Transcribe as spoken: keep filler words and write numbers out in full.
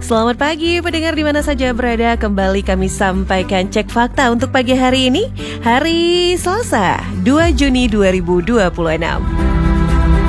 Selamat pagi pendengar di mana saja berada. Kembali kami sampaikan cek fakta untuk pagi hari ini, hari Selasa dua Juni dua ribu dua puluh enam.